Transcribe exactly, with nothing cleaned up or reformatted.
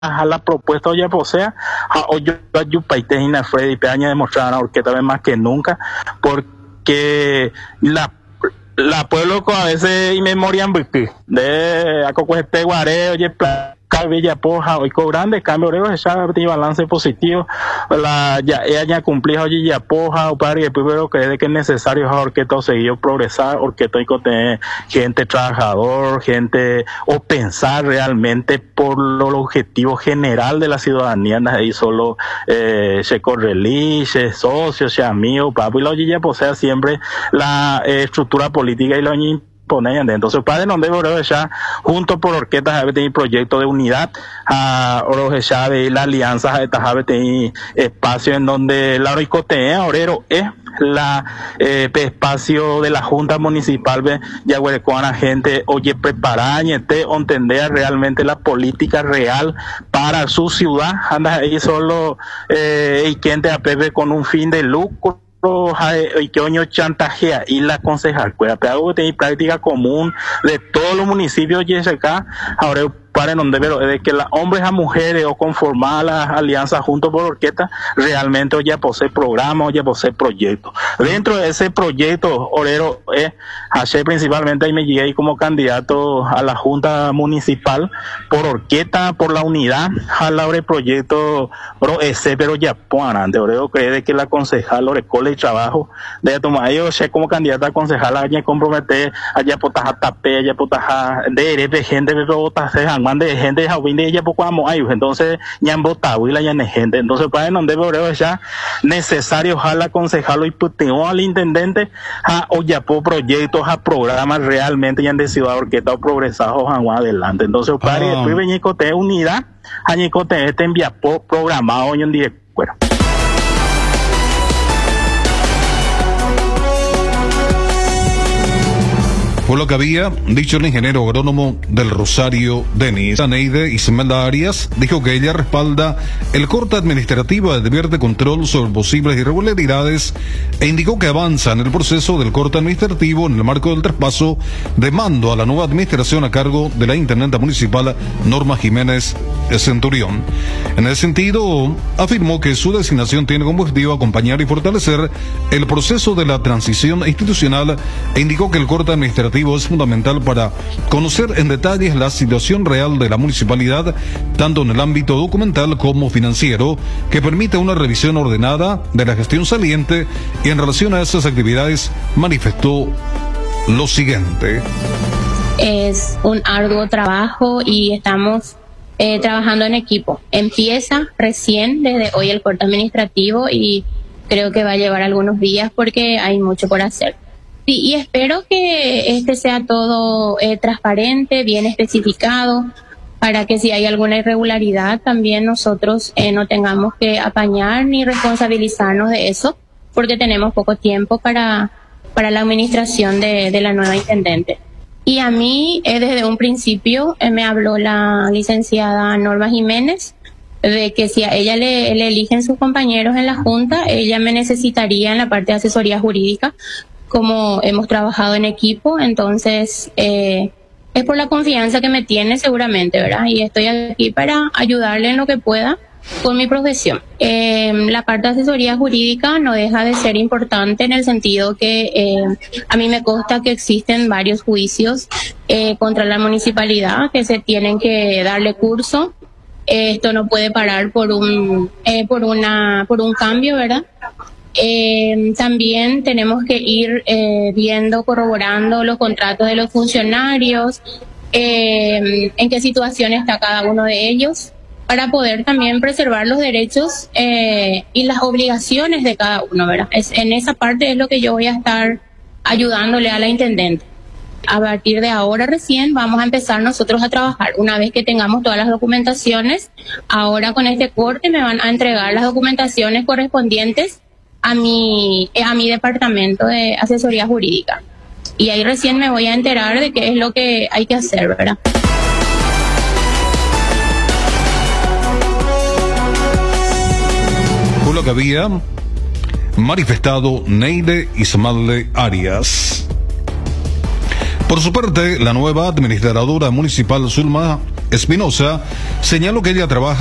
a la propuesta ya posea a hoyo ayupaite y Freddy Peña demostraron porque tal vez más que nunca porque la la pueblo a veces y memorian de acocueste guareo oye Villa Poja hoy cobrande cambio oreo ya tiene balance positivo la ya ella cumplió hoy ya Poja o para y primero cree que es necesario porque todo seguido progresar porque estoy con gente trabajador gente o pensar realmente por lo, el objetivo general de la ciudadanía ahí solo eh, se correlí se socio se amigo papi y lo ya posea siempre la eh, estructura política y lo entonces padre no debo ya junto por orquestas a tener proyecto de unidad a oro ya de la alianza a esta tener espacio en donde la oricotea orero es la eh, espacio de la junta municipal de Yaguarecuana gente oye preparar y este entender realmente la política real para su ciudad anda ahí solo eh, y quien te apeve con un fin de lucro y que oño chantajea y la concejal pues algo que tiene práctica común de todos los municipios y acá ahora para donde pero de que las hombres a mujeres o conformar las alianzas junto por orquesta realmente ya posee programa o ya posee proyectos dentro de ese proyecto orero es eh, hacer principalmente ahí me llegué como candidato a la junta municipal por orquesta por la unidad a la hora de proyecto pero ese pero ya puana de orero cree de que la concejal orecole y trabajo de tomar yo sé como candidata a concejal allá comprometer allá potaja tape allá potaja de de gente de botas de gente de ella poco amo ay entonces ñan botado y la ñan gente entonces para donde veo ya necesario ojalá concejalo y puteo al intendente a oyapo proyectos a programas realmente ya de ciudad orquesta o progresados adelante entonces para oh. Después veñicote unidad añicote este envía programado hoy en día bueno. Por lo que había dicho el ingeniero agrónomo del Rosario, Denis Neide Ismelda Arias, dijo que ella respalda el corte administrativo de deber de control sobre posibles irregularidades e indicó que avanza en el proceso del corte administrativo en el marco del traspaso de mando a la nueva administración a cargo de la intendenta municipal Norma Jiménez Centurión. En ese sentido, afirmó que su designación tiene como objetivo acompañar y fortalecer el proceso de la transición institucional e indicó que el corte administrativo es fundamental para conocer en detalles la situación real de la municipalidad, tanto en el ámbito documental como financiero, que permita una revisión ordenada de la gestión saliente y en relación a esas actividades manifestó lo siguiente. Es un arduo trabajo y estamos eh, trabajando en equipo. Empieza recién desde hoy el corte administrativo y creo que va a llevar algunos días porque hay mucho por hacer. Sí, y espero que este sea todo eh, transparente, bien especificado, para que si hay alguna irregularidad también nosotros eh, no tengamos que apañar ni responsabilizarnos de eso, porque tenemos poco tiempo para, para la administración de, de la nueva intendente. Y a mí, eh, desde un principio, eh, me habló la licenciada Norma Jiménez, de que si a ella le, le eligen sus compañeros en la Junta, ella me necesitaría en la parte de asesoría jurídica, como hemos trabajado en equipo, entonces eh, es por la confianza que me tiene seguramente, ¿verdad? Y estoy aquí para ayudarle en lo que pueda con mi profesión. Eh, la parte de asesoría jurídica no deja de ser importante en el sentido que eh, a mí me consta que existen varios juicios eh, contra la municipalidad que se tienen que darle curso. Eh, esto no puede parar por un, eh, por una, por un cambio, ¿verdad? Eh, también tenemos que ir eh, viendo, corroborando los contratos de los funcionarios, eh, en qué situación está cada uno de ellos, para poder también preservar los derechos eh, y las obligaciones de cada uno, ¿verdad? Es, en esa parte es lo que yo voy a estar ayudándole a la intendente. A partir de ahora recién vamos a empezar nosotros a trabajar. Una vez que tengamos todas las documentaciones, ahora con este corte me van a entregar las documentaciones correspondientes a mi, a mi departamento de asesoría jurídica. Y ahí recién me voy a enterar de qué es lo que hay que hacer, ¿verdad? Por lo que había manifestado Neide Ismelda Arias. Por su parte, la nueva administradora municipal Zulma Espinosa señaló que ella trabaja